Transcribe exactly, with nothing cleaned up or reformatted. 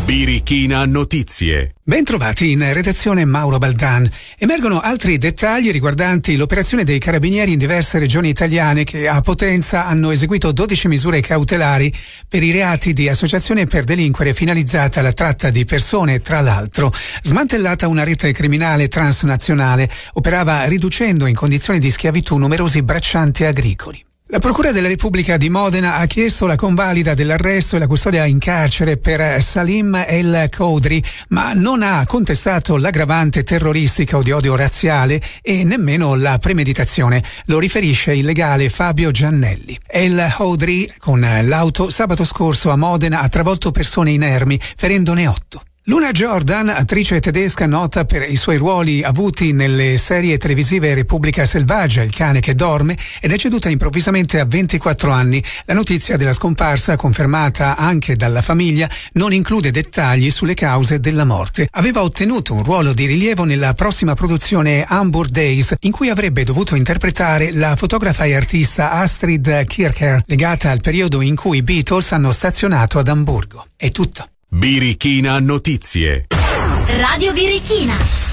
Birichina Notizie. Bentrovati in redazione Mauro Baldan. Emergono altri dettagli riguardanti l'operazione dei carabinieri in diverse regioni italiane che a Potenza hanno eseguito dodici misure cautelari per i reati di associazione per delinquere finalizzata alla tratta di persone. Tra l'altro, smantellata una rete criminale transnazionale, operava riducendo in condizioni di schiavitù numerosi braccianti agricoli. La Procura della Repubblica di Modena ha chiesto la convalida dell'arresto e la custodia in carcere per Salim El Khoudry, ma non ha contestato l'aggravante terroristica o di odio razziale e nemmeno la premeditazione. Lo riferisce il legale Fabio Giannelli. El Khoudry, con l'auto, sabato scorso a Modena ha travolto persone inermi, ferendone otto. Luna Jordan, attrice tedesca nota per i suoi ruoli avuti nelle serie televisive Repubblica Selvaggia, Il cane che dorme, è deceduta improvvisamente a ventiquattro anni. La notizia della scomparsa, confermata anche dalla famiglia, non include dettagli sulle cause della morte. Aveva ottenuto un ruolo di rilievo nella prossima produzione Hamburg Days, in cui avrebbe dovuto interpretare la fotografa e artista Astrid Kircher, legata al periodo in cui i Beatles hanno stazionato ad Amburgo. È tutto. Birichina Notizie. Radio Birichina.